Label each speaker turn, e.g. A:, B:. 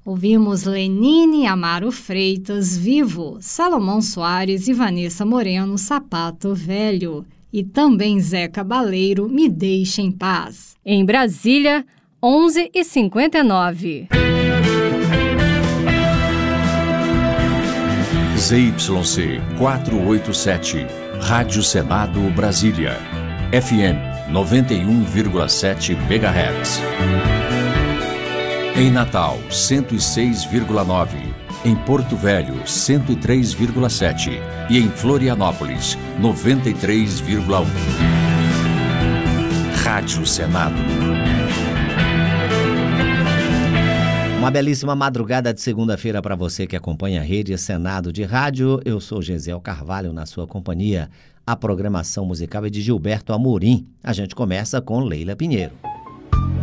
A: Ouvimos Lenine Amaro Freitas, Vivo, Salomão Soares e Vanessa Moreno, Sapato Velho. E também Zé Cabaleiro, Me Deixe em Paz.
B: Em Brasília, 11h59.
C: ZYC 487, Rádio Senado Brasília, FM 91,7 MHz. Em Natal, 106,9. Em Porto Velho, 103,7. E em Florianópolis, 93,1. Rádio Senado.
D: Uma belíssima madrugada de segunda-feira para você que acompanha a Rede Senado de Rádio. Eu sou Gesiel Carvalho, na sua companhia. A programação musical é de Gilberto Amorim. A gente começa com Leila Pinheiro.